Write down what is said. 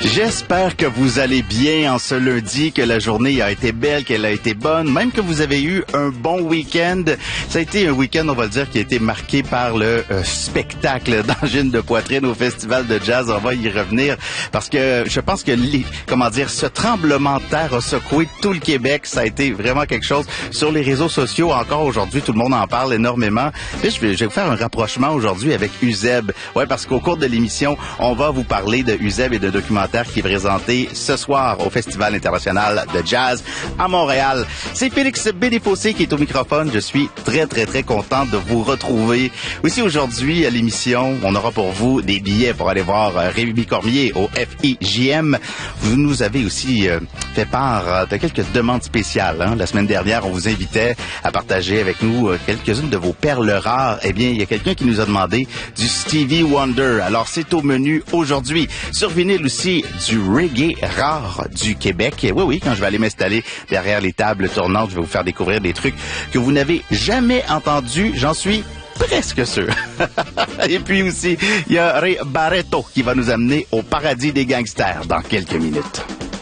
J'espère que vous allez bien en ce lundi, que la journée a été belle, qu'elle a été bonne, même que vous avez eu un bon week-end. Ça a été un week-end, on va le dire, qui a été marqué par le spectacle d'angine de poitrine au Festival de jazz. On va y revenir parce que je pense que ce tremblement de terre a secoué tout le Québec. Ça a été vraiment quelque chose. Sur les réseaux sociaux, encore aujourd'hui, tout le monde en parle énormément. Puis je vais vous faire un rapprochement aujourd'hui avec UZEB. Ouais, parce qu'au cours de l'émission, on va vous parler de UZEB et de documentaire qui est présenté ce soir au Festival international de jazz à Montréal. C'est Félix Bédéfossé qui est au microphone. Je suis très, très, très content de vous retrouver. Aussi aujourd'hui à l'émission, on aura pour vous des billets pour aller voir Rémi Cormier au FIJM. Vous nous avez aussi fait part de quelques demandes spéciales. La semaine dernière, on vous invitait à partager avec nous quelques-unes de vos perles rares. Eh bien, il y a quelqu'un qui nous a demandé du Stevie Wonder. Alors, c'est au menu aujourd'hui. Sur vinyle aussi, du reggae rare du Québec. Et oui, quand je vais aller m'installer derrière les tables tournantes, je vais vous faire découvrir des trucs que vous n'avez jamais entendus. J'en suis presque sûr. Et puis aussi, il y a Ray Barretto qui va nous amener au paradis des gangsters dans quelques minutes.